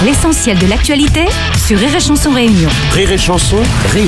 L'essentiel de l'actualité sur Rire et Chanson Réunion. Rire et Chanson Réunion.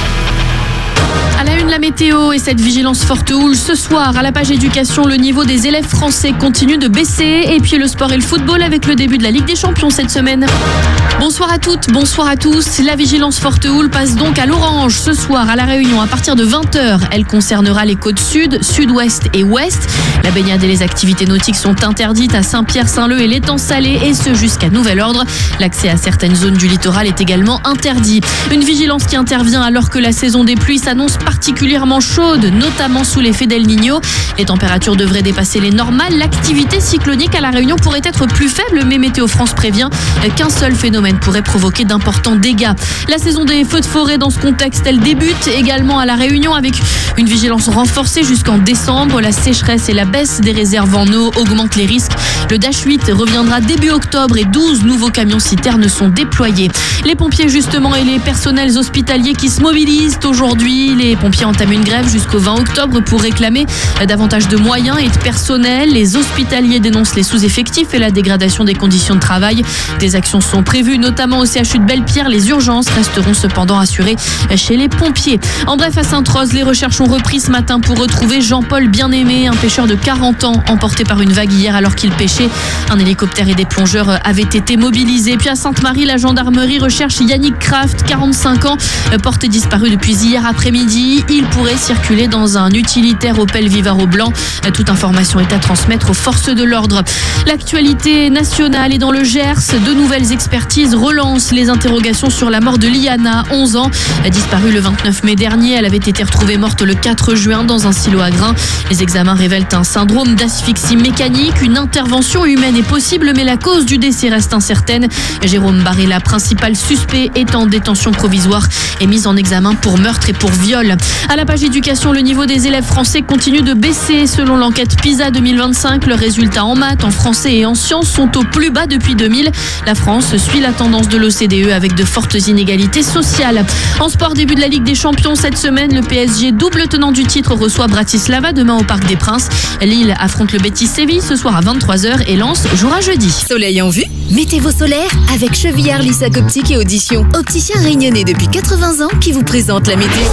À la une, la météo et cette vigilance forte houle. Ce soir, à la page éducation, le niveau des élèves français continue de baisser. Et puis le sport et le football avec le début de la Ligue des Champions cette semaine. Bonsoir à toutes, bonsoir à tous. La vigilance forte houle passe donc à l'orange ce soir à La Réunion à partir de 20h. Elle concernera les côtes sud, sud-ouest et ouest. La baignade et les activités nautiques sont interdites à Saint-Pierre, Saint-Leu et l'étang salé, et ce jusqu'à nouvel ordre. L'accès à certaines zones du littoral est également interdit. Une vigilance qui intervient alors que la saison des pluies s'annonce particulièrement chaude, notamment sous l'effet d'El Niño. Les températures devraient dépasser les normales. L'activité cyclonique à La Réunion pourrait être plus faible, mais Météo France prévient qu'un seul phénomène pourrait provoquer d'importants dégâts. La saison des feux de forêt dans ce contexte, elle débute également à La Réunion avec une vigilance renforcée jusqu'en décembre. La sécheresse et la baisse des réserves en eau augmentent les risques. Le Dash 8 reviendra début octobre et 12 nouveaux camions citernes sont déployés. Les pompiers justement et les personnels hospitaliers qui se mobilisent aujourd'hui. Les pompiers entament une grève jusqu'au 20 octobre pour réclamer davantage de moyens et de personnel. Les hospitaliers dénoncent les sous-effectifs et la dégradation des conditions de travail. Des actions sont prévues, notamment au CHU de Belle-Pierre. Les urgences resteront cependant assurées chez les pompiers. En bref, à Sainte-Rose, les recherches ont repris ce matin pour retrouver Jean-Paul Bien-Aimé, un pêcheur de 40 ans emporté par une vague hier alors qu'il pêchait. Un hélicoptère et des plongeurs avaient été mobilisés. Puis à Sainte-Marie, la gendarmerie recherche Yannick Kraft, 45 ans, porté disparu depuis hier après-midi. Il pourrait circuler dans un utilitaire Opel Vivaro blanc. Toute information est à transmettre aux forces de l'ordre. L'actualité nationale est dans le Gers. De nouvelles expertises relancent les interrogations sur la mort de Liana, 11 ans. Disparue le 29 mai dernier, elle avait été retrouvée morte le 4 juin dans un silo à grains. Les examens révèlent un syndrome d'asphyxie mécanique. Une intervention humaine est possible, mais la cause du décès reste incertaine. Jérôme Barrella, principal suspect, est en détention provisoire et mis en examen pour meurtre et pour viol. À la page éducation, le niveau des élèves français continue de baisser. Selon l'enquête PISA 2025, leurs résultats en maths, en français et en sciences sont au plus bas depuis 2000. La France suit la tendance de l'OCDE avec de fortes inégalités sociales. En sport, début de la Ligue des Champions cette semaine. Le PSG, double tenant du titre, reçoit Bratislava demain au Parc des Princes. Lille affronte le Betis Séville ce soir à 23h et Lens jouera jeudi. Soleil en vue? Mettez vos solaires avec Chevillard, Lissac Optique et Audition. Opticien réunionnais depuis 80 ans qui vous présente la météo.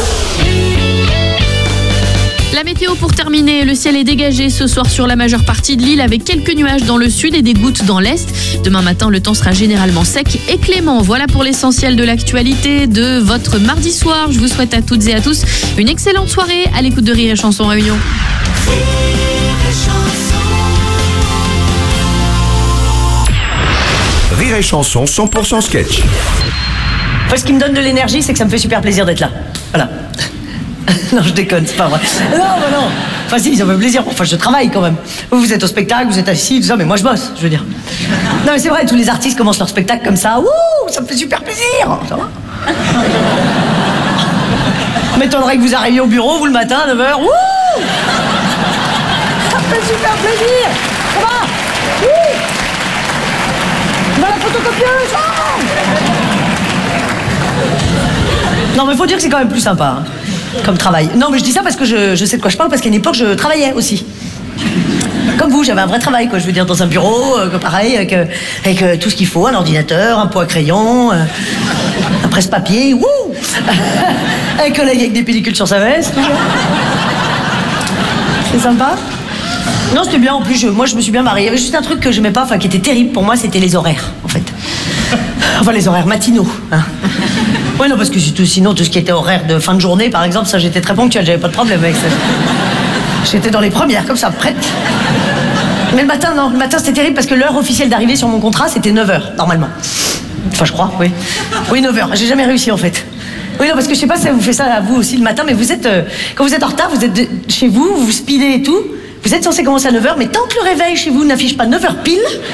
La météo pour terminer, le ciel est dégagé ce soir sur la majeure partie de l'île avec quelques nuages dans le sud et des gouttes dans l'est. Demain matin, le temps sera généralement sec et clément. Voilà pour l'essentiel de l'actualité de votre mardi soir. Je vous souhaite à toutes et à tous une excellente soirée à l'écoute de Rire et Chanson Réunion. Rire et Chanson 100% sketch. Enfin, ce qui me donne de l'énergie, c'est que ça me fait super plaisir d'être là. Voilà. Non, je déconne, c'est pas vrai. Non. Enfin, si, ça me fait plaisir. Enfin, je travaille quand même. Vous êtes au spectacle, vous êtes assis, tout ça, mais moi, je bosse, je veux dire. Non, mais c'est vrai, tous les artistes commencent leur spectacle comme ça. Ouh, ça me fait super plaisir. Ça va? M'étonnerait que vous arriviez au bureau, vous, le matin, à 9h. Ouh, ça me fait super plaisir. Ça va? Ouh, tu vas à la photocopieuse? Oh, non, mais faut dire que c'est quand même plus sympa, hein, comme travail. Non, mais je dis ça parce que je sais de quoi je parle, parce qu'à une époque, je travaillais aussi. Comme vous, j'avais un vrai travail, quoi. Je veux dire, dans un bureau, pareil, avec tout ce qu'il faut, un ordinateur, un pot à crayon, un presse-papier, wouh, un collègue avec des pellicules sur sa veste. C'est sympa. Non, c'était bien, en plus, moi, je me suis bien mariée. Il y avait juste un truc que j'aimais pas, enfin, qui était terrible pour moi, c'était les horaires, en fait. Enfin, les horaires matinaux, hein. Ouais, non, parce que sinon, tout ce qui était horaire de fin de journée, par exemple, ça, j'étais très ponctuelle, j'avais pas de problème avec ça. J'étais dans les premières, comme ça, prête. Mais le matin, non. Le matin, c'était terrible parce que l'heure officielle d'arrivée sur mon contrat, c'était 9h, normalement. Enfin, je crois, oui. Oui, 9h. J'ai jamais réussi, en fait. Oui, non, parce que je sais pas si ça vous fait ça à vous aussi le matin, mais vous êtes... quand vous êtes en retard, vous êtes chez vous, vous speedez et tout. Vous êtes censé commencer à 9h, mais tant que le réveil chez vous n'affiche pas 9h pile...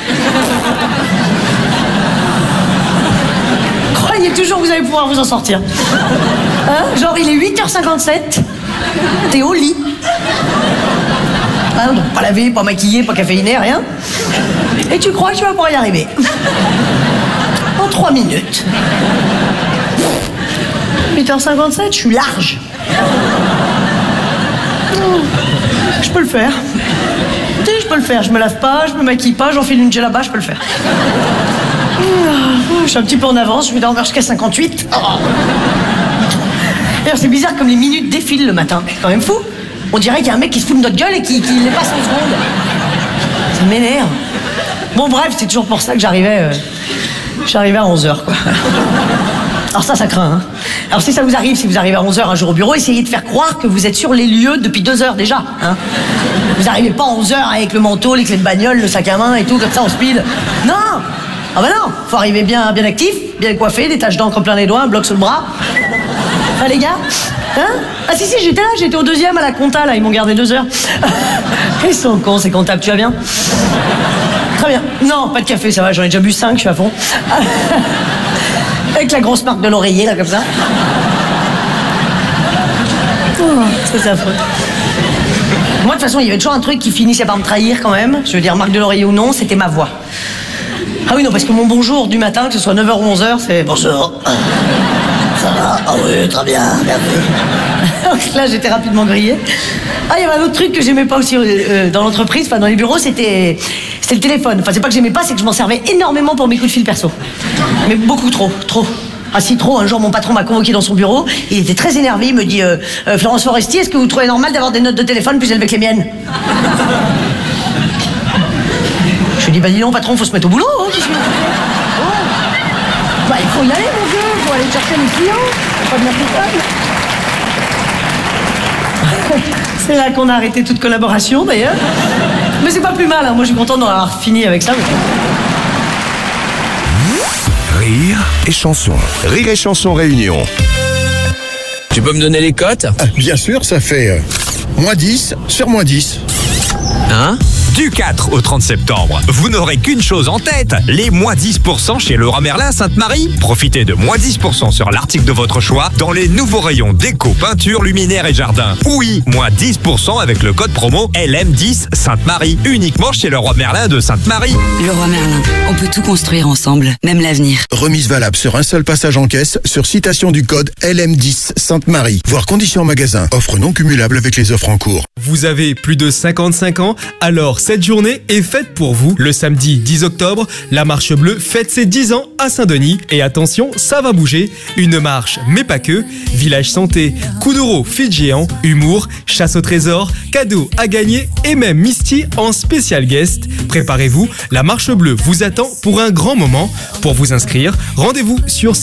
croyez toujours que vous allez pouvoir vous en sortir. Hein? Genre, il est 8h57, t'es au lit. Hein, donc pas lavé, pas maquillé, pas caféiné, rien. Et tu crois que tu vas pouvoir y arriver. En 3 minutes. 8h57, je suis large. Je peux le faire. Tu sais, je peux le faire. Je me lave pas, je me maquille pas, j'enfile une djellaba, je peux le faire. Je suis un petit peu en avance, je vais dormir jusqu'à 58. D'ailleurs, c'est bizarre comme les minutes défilent le matin. C'est quand même fou. On dirait qu'il y a un mec qui se fout de notre gueule et qui les passe en seconde. Ça m'énerve. Bon, bref, c'est toujours pour ça que j'arrivais à 11h, quoi. Alors ça craint, hein. Alors si ça vous arrive, si vous arrivez à 11h un jour au bureau, essayez de faire croire que vous êtes sur les lieux depuis 2 heures déjà, hein. Vous n'arrivez pas à 11h avec le manteau, les clés de bagnole, le sac à main et tout, comme ça en speed. Non! Ah bah non! Faut arriver bien actif, bien coiffé, des taches d'encre plein les doigts, un bloc sur le bras. Ah les gars? Hein? Ah si, j'étais là, j'étais au 2e à la compta, là, ils m'ont gardé 2 heures. Ils sont cons, ces comptables, tu vas bien? Très bien. Non, pas de café, ça va, j'en ai déjà bu 5, je suis à fond. Avec la grosse marque de l'oreiller, là, comme ça. Oh, c'est affreux. Moi, de toute façon, il y avait toujours un truc qui finissait par me trahir, quand même. Je veux dire, marque de l'oreiller ou non, c'était ma voix. Ah oui, non, parce que mon bonjour du matin, que ce soit 9h ou 11h, c'est... Bonjour. Ça va? Ah oui, très bien, merci. Donc là, j'étais rapidement grillée. Ah, il y avait un autre truc que j'aimais pas aussi dans l'entreprise, enfin dans les bureaux, c'était le téléphone. Enfin, c'est pas que j'aimais pas, c'est que je m'en servais énormément pour mes coups de fil perso. Mais beaucoup trop. Ah si, trop. Un jour, mon patron m'a convoqué dans son bureau, il était très énervé, il me dit Florence Foresti, est-ce que vous trouvez normal d'avoir des notes de téléphone plus élevées que les miennes? Je lui dis, bah dis non, patron, faut se mettre au boulot, hein, qu'est-ce que... Bah, il faut y aller, mon vieux, il faut aller chercher les clients, faut pas devenir tout seul. C'est là qu'on a arrêté toute collaboration, d'ailleurs. Mais c'est pas plus mal, hein. Moi, je suis content d'en avoir fini avec ça. Rire et chanson. Rire et chanson réunion. Tu peux me donner les cotes? Bien sûr, ça fait -10 sur -10. Hein? Du 4 au 30 septembre, vous n'aurez qu'une chose en tête, les -10% chez Leroy Merlin Sainte-Marie. Profitez de -10% sur l'article de votre choix dans les nouveaux rayons déco, peinture, luminaire et jardin. Oui, -10% avec le code promo LM10 Sainte-Marie, uniquement chez Leroy Merlin de Sainte-Marie. Leroy Merlin, on peut tout construire ensemble, même l'avenir. Remise valable sur un seul passage en caisse sur citation du code LM10 Sainte-Marie. Voir conditions en magasin. Offre non cumulable avec les offres en cours. Vous avez plus de 55 ans? Alors cette journée est faite pour vous. Le samedi 10 octobre, la Marche Bleue fête ses 10 ans à Saint-Denis. Et attention, ça va bouger. Une marche, mais pas que. Village santé, coup d'euro, feat géant, humour, chasse au trésor, cadeaux à gagner et même Misty en spécial guest. Préparez-vous, la Marche Bleue vous attend pour un grand moment. Pour vous inscrire, rendez-vous sur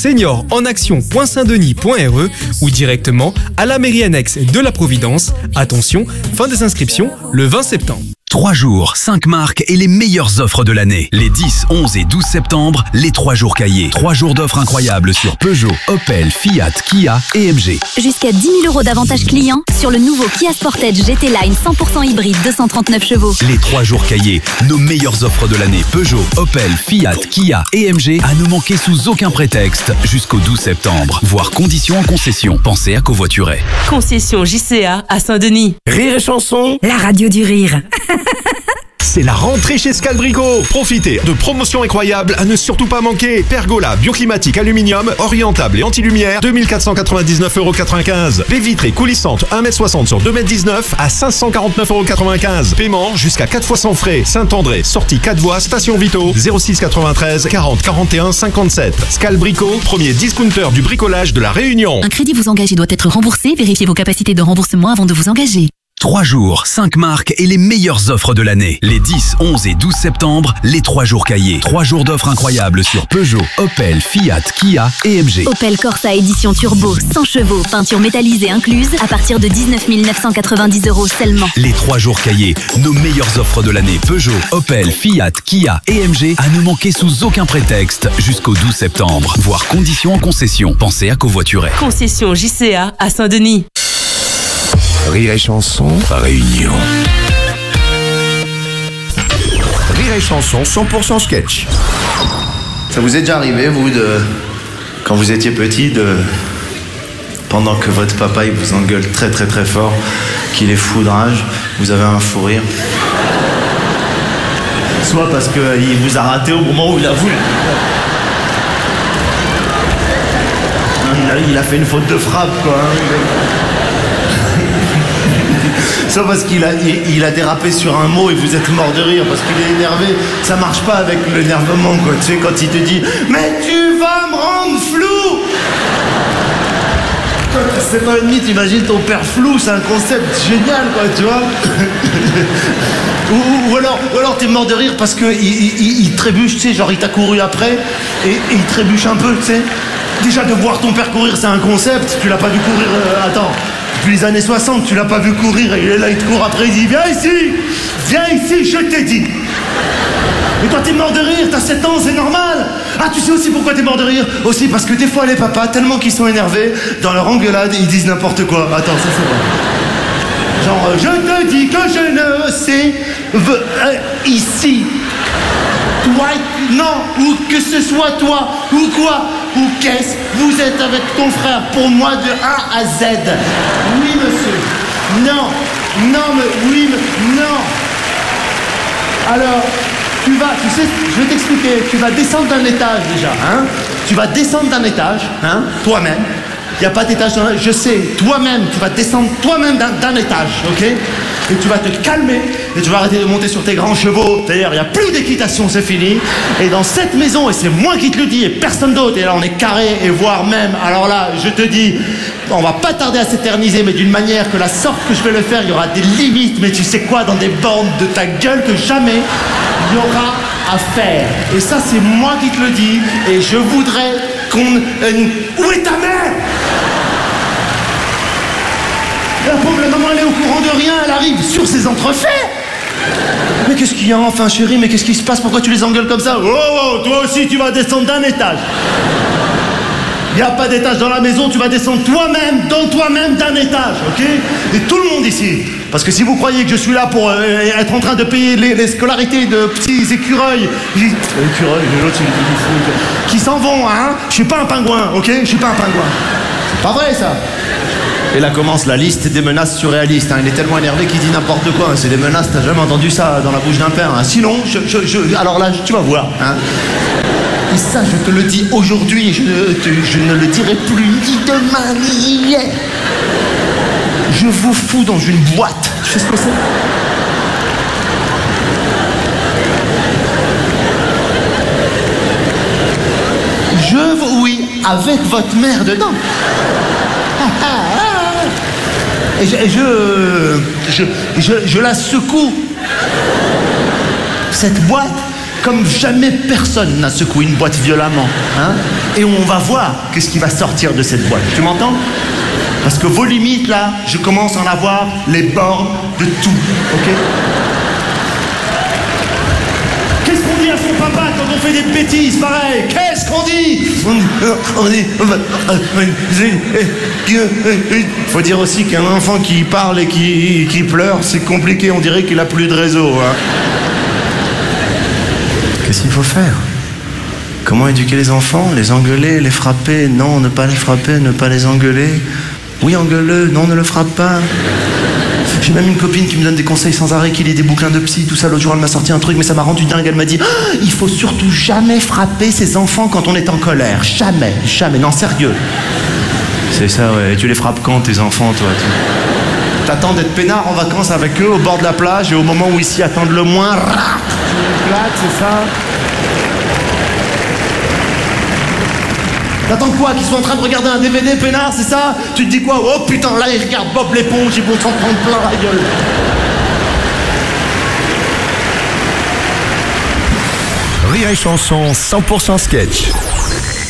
seniorenAction.saintdenis.re ou directement à la mairie annexe de la Providence. Attention, fin des inscriptions le 20 septembre. 3 jours, 5 marques et les meilleures offres de l'année. Les 10, 11 et 12 septembre, les 3 jours cahiers. 3 jours d'offres incroyables sur Peugeot, Opel, Fiat, Kia et MG. Jusqu'à 10 000 € d'avantages clients sur le nouveau Kia Sportage GT Line 100% hybride 239 chevaux. Les 3 jours cahiers, nos meilleures offres de l'année. Peugeot, Opel, Fiat, Kia et MG à ne manquer sous aucun prétexte jusqu'au 12 septembre. Voir conditions en concession. Pensez à covoiturer. Concession JCA à Saint-Denis. Rire et chanson. La radio du rire. C'est la rentrée chez Scalbrico. Profitez de promotions incroyables à ne surtout pas manquer. Pergola, bioclimatique, aluminium, orientable et anti-lumière, 2499,95 €. Baies vitrées coulissantes, 1m60 sur 2m19 à 549,95 €. Paiement jusqu'à 4 fois sans frais. Saint-André, sortie 4 voies, station Vito, 06 93 40 41 57. Scalbrico, premier discounter du bricolage de la Réunion. Un crédit vous engage et doit être remboursé. Vérifiez vos capacités de remboursement avant de vous engager. 3 jours, 5 marques et les meilleures offres de l'année. Les 10, 11 et 12 septembre, les 3 jours cahiers. 3 jours d'offres incroyables sur Peugeot, Opel, Fiat, Kia et MG. Opel Corsa édition turbo, 100 chevaux, peinture métallisée incluse, à partir de 19 990 € seulement. Les 3 jours cahiers, nos meilleures offres de l'année. Peugeot, Opel, Fiat, Kia et MG à ne manquer sous aucun prétexte jusqu'au 12 septembre. Voir conditions en concession. Pensez à covoiturer. Concession JCA à Saint-Denis. Rire et chanson, réunion. Rire et chanson 100% sketch. Ça vous est déjà arrivé, vous, quand vous étiez petit, pendant que votre papa il vous engueule très très très fort, qu'il est foudrage, vous avez un fou rire? Soit parce qu'il vous a raté au moment où il a voulu. Il a fait une faute de frappe, quoi. Sauf parce qu'il a dérapé sur un mot et vous êtes mort de rire parce qu'il est énervé. Ça marche pas avec l'énervement, quoi. Tu sais, quand il te dit « Mais tu vas me rendre flou !» Quand t'as 7 ans et demi, t'imagines ton père flou, c'est un concept génial, quoi, tu vois. ou alors t'es mort de rire parce que il trébuche, tu sais, genre il t'a couru après et il trébuche un peu, tu sais. Déjà de voir ton père courir, c'est un concept, tu l'as pas vu courir, depuis les années 60, tu l'as pas vu courir, et il est là, il te court après, il dit viens ici, je t'ai dit. Et toi t'es mort de rire, t'as 7 ans, c'est normal. Ah, tu sais aussi pourquoi t'es mort de rire? Aussi parce que des fois les papas, tellement qu'ils sont énervés, dans leur engueulade, ils disent n'importe quoi. Attends, ça c'est bon. Genre, je te dis que je ne sais ici. Toi, non, ou que ce soit toi, ou quoi, ou qu'est-ce, vous êtes avec ton frère pour moi de A à Z. Oui, monsieur. Non, oui, non. Alors, tu sais, je vais t'expliquer, tu vas descendre d'un étage déjà, hein. Tu vas descendre d'un étage, hein, toi-même. Il n'y a pas d'étage dans je sais, toi-même, tu vas descendre toi-même d'un étage, ok? Et tu vas te calmer, et tu vas arrêter de monter sur tes grands chevaux. D'ailleurs, il n'y a plus d'équitation, c'est fini. Et dans cette maison, et c'est moi qui te le dis, et personne d'autre, et là on est carré, et voire même, alors là, je te dis, on va pas tarder à s'éterniser, mais d'une manière que la sorte que je vais le faire, il y aura des limites, mais tu sais quoi, dans des bornes de ta gueule que jamais il y aura à faire. Et ça, c'est moi qui te le dis, et je voudrais qu'on... où est ta mère? La pauvre maman, elle est au courant de rien, elle arrive sur ses entrefaits. Mais qu'est-ce qu'il y a enfin, chérie? Mais qu'est-ce qui se passe? Pourquoi tu les engueules comme ça? Oh, toi aussi, tu vas descendre d'un étage. Il n'y a pas d'étage dans la maison, tu vas descendre toi-même, dans toi-même d'un étage, ok? Et tout le monde ici. Parce que si vous croyez que je suis là pour être en train de payer les scolarités de petits écureuils, l'autre, il est fou, qui s'en vont, hein? Je suis pas un pingouin, ok? Je suis pas un pingouin. C'est pas vrai, ça. Et là commence la liste des menaces surréalistes. Hein. Il est tellement énervé qu'il dit n'importe quoi. C'est des menaces, t'as jamais entendu ça dans la bouche d'un père. Hein. Sinon, alors là, tu vas voir. Hein. Et ça, je te le dis aujourd'hui, je ne le dirai plus ni demain ni hier. Je vous fous dans une boîte. Tu sais ce que c'est? Oui, avec votre mère dedans. Et je la secoue. Cette boîte, comme jamais personne n'a secoué une boîte violemment. Hein? Et on va voir qu'est-ce qui va sortir de cette boîte. Tu m'entends? Parce que vos limites, là, je commence à en avoir les bornes de tout. Ok? Qu'est-ce qu'on dit à son papa quand on fait des bêtises pareilles? Qu'est-ce qu'on dit? On dit... Faut dire aussi qu'un enfant qui parle et qui pleure, c'est compliqué, on dirait qu'il a plus de réseau. Hein. Qu'est-ce qu'il faut faire? Comment éduquer les enfants? Les engueuler, les frapper? Non, ne pas les frapper, ne pas les engueuler. Oui, engueule-le, non, ne le frappe pas. J'ai même une copine qui me donne des conseils sans arrêt, qui lit des bouquins de psy, tout ça. L'autre jour, elle m'a sorti un truc, mais ça m'a rendu dingue. Elle m'a dit il faut surtout jamais frapper ses enfants quand on est en colère. Jamais, jamais. Non, sérieux. C'est ça, ouais. Et tu les frappes quand, tes enfants, toi? T'attends d'être peinard en vacances avec eux au bord de la plage, et au moment où ils s'y attendent le moins, tu les claques, c'est ça? T'attends quoi? Qu'ils soient en train de regarder un DVD peinard, c'est ça? Tu te dis quoi? Oh putain, là ils regardent Bob l'éponge, ils vont s'en prendre plein la gueule. Rire et chanson 100% sketch.